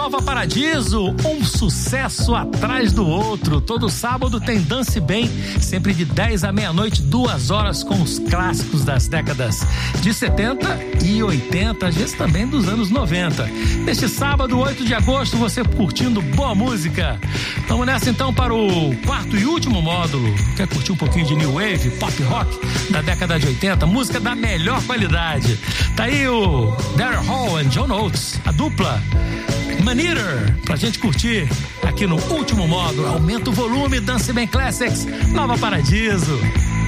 Nova Paradiso, um sucesso atrás do outro. Todo sábado tem Dance Bem, sempre de 10 à meia-noite, 2 horas com os clássicos das décadas de 70 e 80, às vezes também dos anos 90. Neste sábado, 8 de agosto, você curtindo boa música. Vamos nessa então para o quarto e último módulo. Quer curtir um pouquinho de New Wave, pop rock da década de 80, música da melhor qualidade. Tá aí o Daryl Hall e John Oates, a dupla Man-Eater, pra gente curtir aqui no último módulo. Aumenta o volume, Dance Bem Classics, Nova Paradiso.